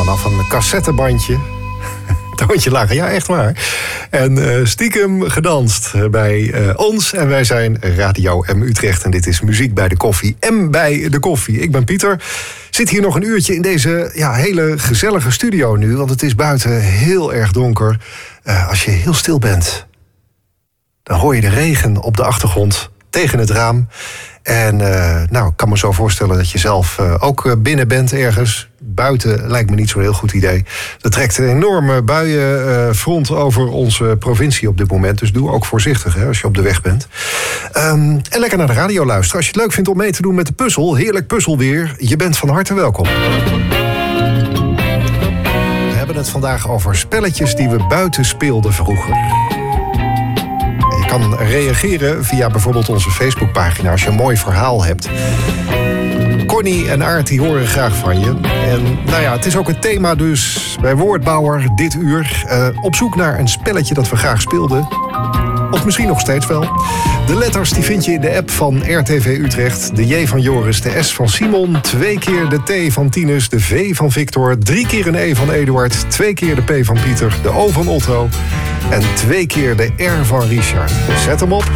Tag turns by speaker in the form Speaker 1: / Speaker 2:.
Speaker 1: vanaf een cassettebandje. Toontje lager, ja, echt waar. En stiekem gedanst bij ons. En wij zijn Radio M Utrecht. En dit is Muziek bij de Koffie. M bij de Koffie. Ik ben Pieter. Zit hier nog een uurtje in deze hele gezellige studio nu. Want het is buiten heel erg donker. Als je heel stil bent, dan hoor je de regen op de achtergrond tegen het raam. En ik kan me zo voorstellen dat je zelf ook binnen bent ergens. Buiten lijkt me niet zo'n heel goed idee. Er trekt een enorme buienfront over onze provincie op dit moment. Dus doe ook voorzichtig als je op de weg bent. En lekker naar de radio luisteren. Als je het leuk vindt om mee te doen met de puzzel. Heerlijk puzzelweer. Je bent van harte welkom. We hebben het vandaag over spelletjes die we buiten speelden vroeger. Je kan reageren via bijvoorbeeld onze Facebookpagina als je een mooi verhaal hebt. Connie en Aart die horen graag van je. En het is ook het thema dus bij Woordbouwer dit uur. Op zoek naar een spelletje dat we graag speelden. Of misschien nog steeds wel. De letters die vind je in de app van RTV Utrecht. De J van Joris, de S van Simon, 2 keer de T van Tinus, de V van Victor, 3 keer een E van Eduard, 2 keer de P van Pieter, de O van Otto en 2 keer de R van Richard. Zet hem op.